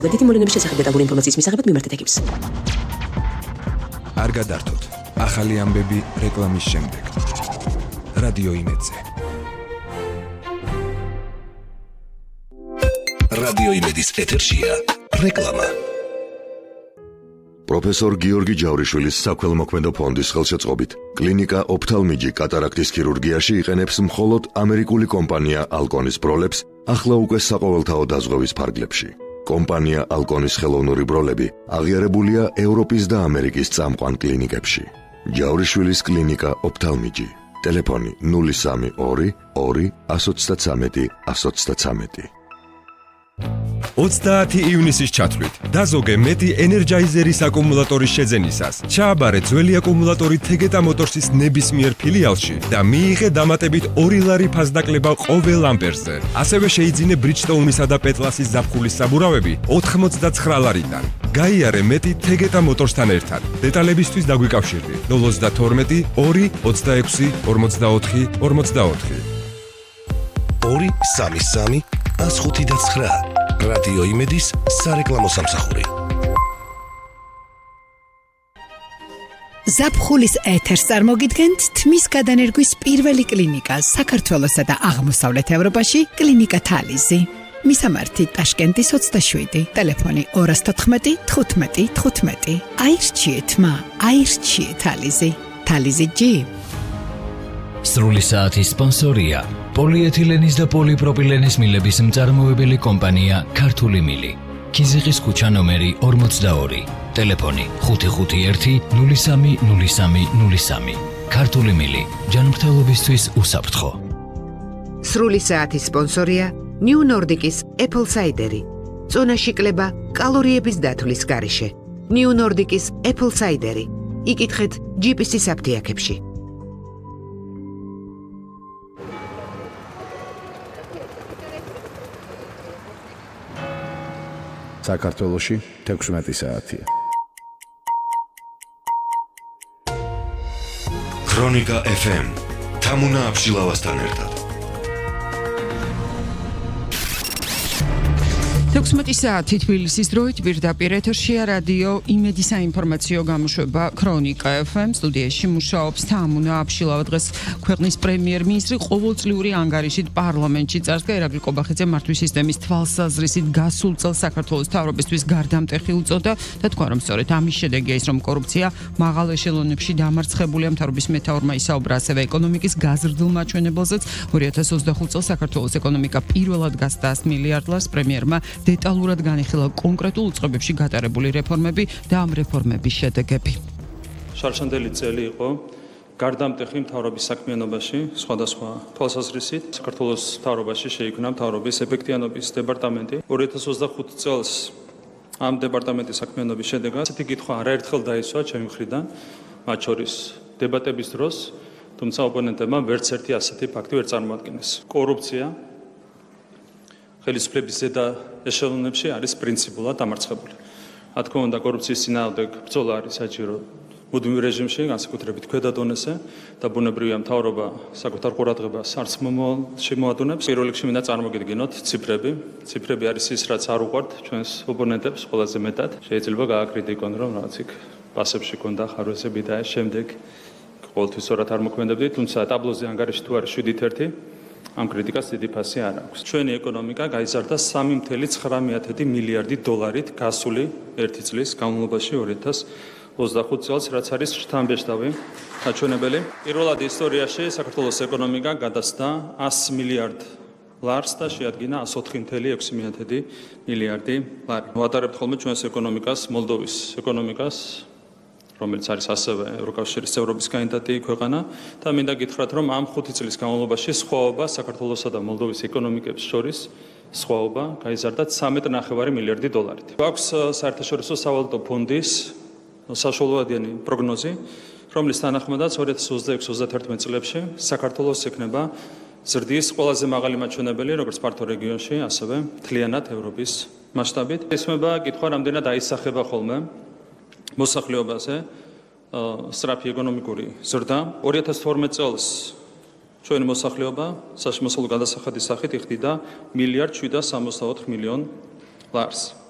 დიდი მოვლენების შესახებ დეტალური ინფორმაციის მისაღებად მიმართეთ ეკიპს. არ გადართოთ. ახალი ამბები რეკლამის შემდეგ. რადიო იმედზე. რადიო იმედის ეთერშია რეკლამა. პროფესორ გიორგი ჯავრიშვილის საქველმოქმედო ფონდის ხელშეწყობით კლინიკა ოფთალმიჯი კატარაქტის ქირურგიაში იყენებს მხოლოდ ამერიკული კომპანია ალკონის ბროლებს ახლა უკვე საყოველთაო დაზღვევის ფარგლებში. კომპანია ალკონის ხელოვნური ბროლები აღიარებულია ევროპის და ამერიკის წამყვან კლინიკებში. ჯავრიშვილის კლინიკა ოფთალმიჯი. ტელეფონი 032 2 133 133. 30 ივნისის ჩათვლით დაზოგე მეტი ენერჯაიზერის აკუმულატორის შეძენისას. ჩააბარე ძველი აკუმულატორი თეგეტა მოტორსის ნებისმიერ ფილიალში და მიიღე დამატებით 2 ლარი ფასდაკლება ყოველ ამპერზე. ასევე შეიძინე ბრიჯსტოუნისა და პეტლასის ზაფხულის საბურავები 89 ლარიდან. გაიარე მეტი თეგეტა მოტორსთან ერთად. დეტალებისთვის დაგვიკავშირდი 032 2 26 44 44. 233 159 რადიო იმედის სარეკლამო სამსახური. ზაფხულის ეთერს წარმოგიდგენთ თმის გადანერგვის პირველი კლინიკა საქართველოსა და აღმოსავლეთ ევროპაში კლინიკა თალიზი. მისამართი ტაშკენტის 27, ტელეფონი 214 15 15. აირჩიეთ მა, აირჩიეთ თალიზი. თალიზი ჯი. სრული საათის სპონსორია პოლიეთილენის და პოლიპროპილენის მილების მწარმოებელი კომპანია ქართული მილი. ქიზიყის ქუჩა ნომერი 42, ტელეფონი 551 03 03 03. ქართული მილი, ჯანმრთელობისთვის უსაფრთხო. სრული საათის სპონსორია ნიუ ნორდიკის Apple Cider-ი. წონაში კლება კალორიების დათვლის გარეშე. ნიუ ნორდიკის Apple Cider-ი. იკითხეთ GPS-ის აფთიაქებში. საქართველოში 16 საათია. ქრონიკა FM თამუნა აფშილავასთან ერთად. 16 საათი თბილისის დროით პირდაპირ ეთერშია რადიო იმედის საინფორმაციო გამოშვება ქრონიკა FM. სტუდიაში მუშაობს თამუნა აფშილავა. დღეს ქვეყნის პრემიერ-მინისტრი ყოველწლიური ანგარიშით პარლამენტში წარსდგა. ერაკლი ყობახიძე მართვის სისტემის თვალსაზრისით გასულ წელს საქართველოს მთავრობისთვის გარდამტეხი უწოდა და თქვა, რომ სწორედ ამის შედეგია ის, რომ კორუფცია მაღალ ეშელონებში დამარცხებულია. მთავრობის მეთაურმა ისაუბრა ასევე ეკონომიკის გაზრდილ მაჩვენებელზეც. 2025 წელს საქართველოს ეკონომიკა პირველად გასცდა 100 მილიარდ ლარს. პრემიერმა დეტალურად განიხილა კონკრეტულ უწყებებში გატარებული რეფორმები და ამ რეფორმების შედეგები. შარშანდელი წელი იყო გარდამტეხი მთავრობის საქმიანობაში, სხვადასხვა თვალსაზრისით. საქართველოს მთავრობაში შეიქმნა მთავრობის ეფექტიანობის დეპარტამენტი. 2025 წელს ამ დეპარტამენტის საქმიანობის შედეგად ასეთი კითხვა არაერთხელ დაისვა ჩემი მხრიდან, მათ შორის დებატების დროს, თუმცა ოპონენტებმა ვერც ერთი ასეთი ფაქტი ვერ წარმოადგინეს. კორუფცია ხელისუფლების ზედა ეშელონებში არის პრინციპულად დამარცხებული. რა თქმა უნდა, კორუფციის წინააღმდეგ ბრძოლა არის საჭირო მუდმივ რეჟიმში, განსაკუთრებით ქვედა დონეზე და ბუნებრივია მთავრობა საკუთარ ყურადღებას არც შემოადუნებს. პირველ რიგში მინდა წარმოგიდგინოთ ციფრები. ციფრები არის ის, რაც არ უყვართ ჩვენს ოპონენტებს ყველაზე მეტად. შეიძლება გააკრიტიკონ, რომ რაღაც იქ პასებში ქონდა ხარვეზები და შემდეგ ყოველთვის სწორად არ მოქმედებდი, თუმცა ტაბლოზე ანგარიში თუ არის 7.1 ამ კრიტიკას დიდი ფასი არ აქვს. ჩვენი ეკონომიკა გაიზარდა 3.9 მილიარდი დოლარით გასული 1 წლის განმავლობაში 2025 წელს, რაც არის შთამბეჭდავი საჩვენებელი. პირველად ისტორიაში საქართველოს ეკონომიკა გადასცდა 100 მილიარდ ლარს და შეადგინა 104.6 მილიარდი ლარი. ვატარებთ ხოლმე ჩვენს ეკონომიკას მოლდოვის ეკონომიკას, რომელიც არის ასევე ევროკავშირის წევრობის კანდიდატი ქვეყანა და მინდა გითხრათ, რომ ამ 5 წლის განმავლობაში სხვაობა საქართველოსა და მოლდოვის ეკონომიკებს შორის სხვაობა გაიზარდა 3.9 მილიარდი დოლარით. გვაქვს საერთაშორისო სავალუტო ფონდის საშუალოადიანი პროგნოზი, რომლის თანახმადაც 2026-31 წლებში საქართველოს ექნება ზრდის ყველაზე მაღალი მაჩვენებელი, როგორც ფართო რეგიონში, ასევე მთლიანად ევროპის მასშტაბით. ესმება კითხვა, რამდენად აისახება ხოლმე მოსახლეობაზე სწრაფი ეკონომიკური ზრდა. 2012 წელს ჩვენი მოსახლეობა საშემოსავლო გადასახადის სახით იხდიდა 1.764 მილიარდ ლარს.